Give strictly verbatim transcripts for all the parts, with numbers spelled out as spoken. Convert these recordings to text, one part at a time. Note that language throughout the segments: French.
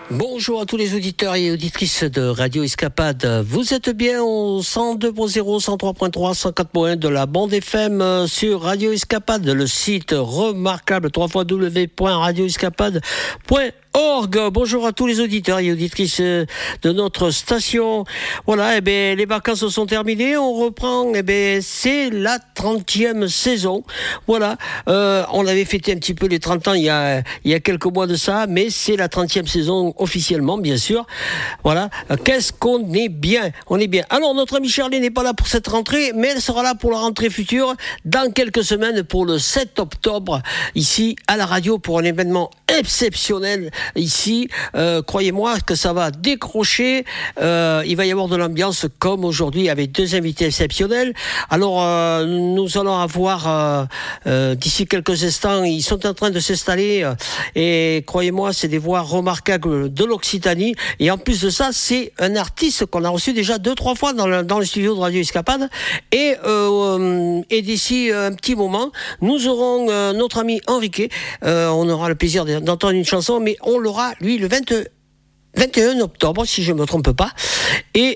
Bonjour à tous les auditeurs et auditrices de Radio Escapade. Vous êtes bien au cent deux point zéro, cent trois point trois, cent quatre point un de la bande F M sur Radio Escapade, le site remarquable w w w point radio escapade point org. Bonjour à tous les auditeurs et auditrices de notre station. Voilà, eh bien, les vacances sont terminées. On reprend, eh bien, c'est la trentième saison. Voilà, euh, on avait fêté un petit peu les trente ans il y a, il y a quelques mois de ça, mais c'est la trentième saison officiellement, bien sûr. Voilà, qu'est-ce qu'on est bien, on est bien. Alors, notre amie Charlie n'est pas là pour cette rentrée, mais elle sera là pour la rentrée future, dans quelques semaines, pour le sept octobre, ici, à la radio, pour un événement exceptionnel. Ici, euh, croyez-moi que ça va décrocher. Euh, il va y avoir de l'ambiance comme aujourd'hui avec deux invités exceptionnels. Alors, euh, nous allons avoir euh, euh, d'ici quelques instants, ils sont en train de s'installer euh, et croyez-moi, c'est des voix remarquables de l'Occitanie. Et en plus de ça, c'est un artiste qu'on a reçu déjà deux, trois fois dans le, dans le studio de Radio Escapade. Et, euh, et d'ici un petit moment, nous aurons euh, notre ami Enrique. Euh, on aura le plaisir d'entendre une chanson, mais on l'aura, lui, le vingt, vingt et un octobre, si je ne me trompe pas. Et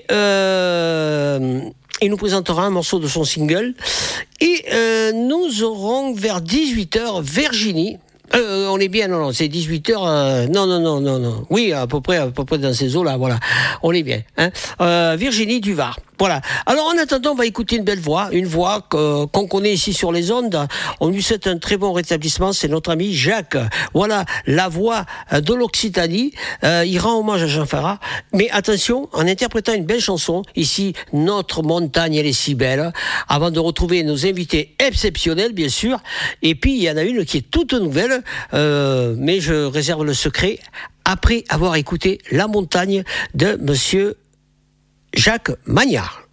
euh, il nous présentera un morceau de son single. Et euh, nous aurons vers dix-huit heures Virginie. Euh, on est bien, non, non, c'est dix-huit heures, euh, non, non, non, non, non, oui, à peu près, à peu près dans ces eaux-là, voilà, on est bien, hein. Euh, Virginie du Var, voilà. Alors, en attendant, on va écouter une belle voix, une voix que, qu'on connaît ici sur les ondes. On lui souhaite un très bon rétablissement, c'est notre ami Jacques. Voilà, la voix de l'Occitanie. Euh, il rend hommage à Jean Ferrat. Mais attention, en interprétant une belle chanson, ici, notre montagne, elle est si belle, avant de retrouver nos invités exceptionnels, bien sûr. Et puis, il y en a une qui est toute nouvelle, euh, mais je réserve le secret après avoir écouté La Montagne de Monsieur Jacques Magnard.